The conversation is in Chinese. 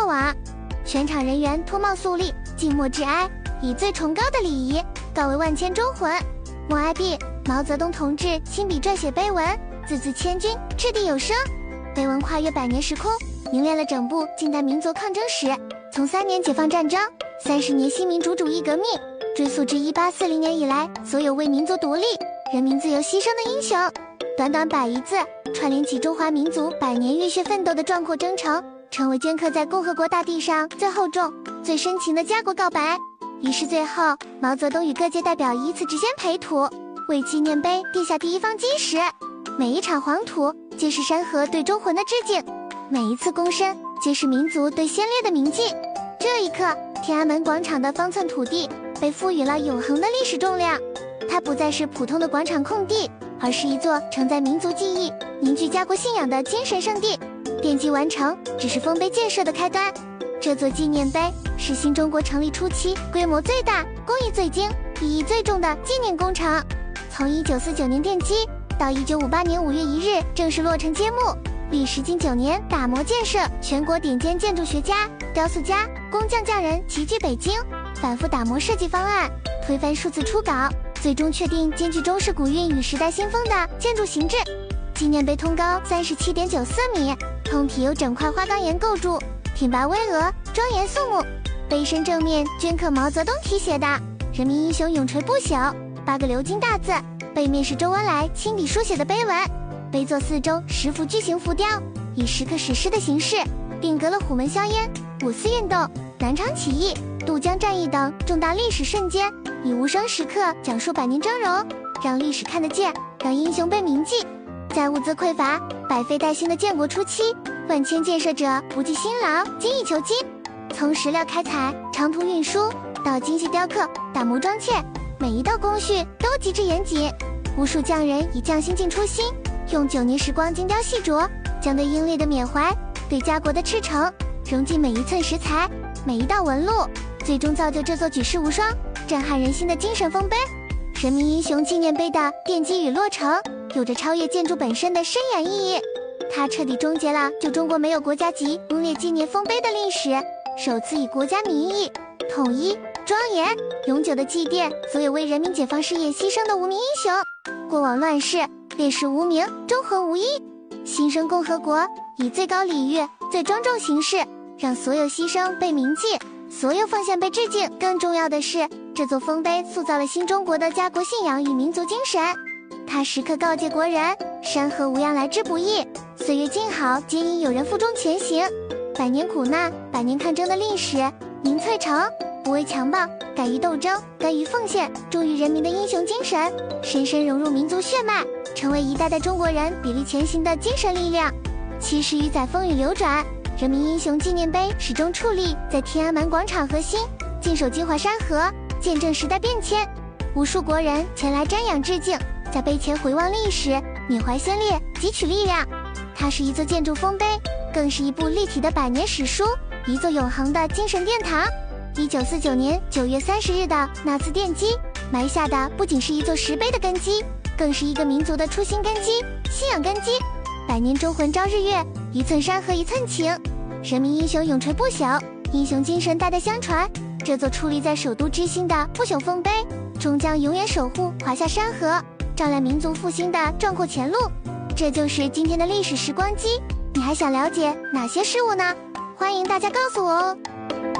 过往。全场人员脱帽肃立，静默致哀，以最崇高的礼仪告慰万千忠魂。默哀毕，毛泽东同志亲笔撰写碑文，字字千钧，掷地有声。碑文跨越100年时空，凝练了整部近代民族抗争史，从3年解放战争、30年新民主主义革命，追溯至1840年以来所有为民族独立、人民自由牺牲的英雄。短短101字，串联起中华民族100年浴血奋斗的壮阔征程，成为镌刻在共和国大地上最厚重、最深情的家国告白。于是最后，毛泽东与各界代表依次直接培土，为纪念碑立下第一方基石。每一场黄土，皆是山河对忠魂的致敬；每一次躬身，皆是民族对先烈的铭记。这一刻，天安门广场的方寸土地被赋予了永恒的历史重量。它不再是普通的广场空地，而是一座承载民族记忆、凝聚家国信仰的精神圣地。奠基完成只是丰碑建设的开端，这座纪念碑是新中国成立初期规模最大、工艺最精、意义最重的纪念工程。从1949年奠基到1958年5月1日正式落成揭幕，历时近9年打磨建设，全国顶尖建筑学家、雕塑家、工匠匠人齐聚北京，反复打磨设计方案，推翻数字初稿，最终确定兼具中式古韵与时代新风的建筑形制。纪念碑通高37.94米，通体由整块花岗岩构筑，挺拔巍峨，庄严肃穆。碑身正面镌刻毛泽东题写的“人民英雄永垂不朽”8个鎏金大字，背面是周恩来亲笔书写的碑文。碑座四周10幅巨型浮雕，以时刻史诗的形式定格了虎门销烟、五四运动、南昌起义、渡江战役等重大历史瞬间，以无声时刻讲述100年峥嵘，让历史看得见，让英雄被铭记。在物资匮乏、百废待兴的建国初期，万千建设者不计辛劳，精益求精。从石料开采、长途运输到精细雕刻、打磨装嵌，每一道工序都极致严谨。无数匠人以匠心尽初心，用9年时光精雕细琢，将对英烈的缅怀、对家国的赤诚融进每一寸石材、每一道纹路，最终造就这座举世无双、震撼人心的精神丰碑。人民英雄纪念碑的奠基与落成，有着超越建筑本身的深远意义。它彻底终结了就中国没有国家级英烈纪念丰碑的历史，首次以国家名义统一、庄严、永久的祭奠所有为人民解放事业牺牲的无名英雄。过往乱世，烈士无名，忠魂无依。新生共和国以最高礼遇、最庄重形式，让所有牺牲被铭记，所有奉献被致敬。更重要的是，这座丰碑塑造了新中国的家国信仰与民族精神。它时刻告诫国人：山河无恙来之不易，岁月静好皆因有人负重前行。100年苦难、100年抗争的历史凝萃成不畏强暴、敢于斗争、甘于奉献、忠于人民的英雄精神，深深融入民族血脉，成为一代代中国人砥砺前行的精神力量。70余载风雨流转，人民英雄纪念碑始终矗立在天安门广场核心，静守金华山河，见证时代变迁。无数国人前来瞻仰致敬，在碑前回望历史，缅怀先烈，汲取力量。它是一座建筑丰碑，更是一部立体的100年史书，一座永恒的精神殿堂。1949年9月30日的那次奠基，埋下的不仅是一座石碑的根基，更是一个民族的初心根基、信仰根基。100年忠魂朝日月，一寸山河一寸情，人民英雄永垂不朽，英雄精神代代相传。这座矗立在首都之心的不朽丰碑，终将永远守护华夏山河，照亮民族复兴的壮阔前路。这就是今天的历史时光机，你还想了解哪些事物呢？欢迎大家告诉我哦。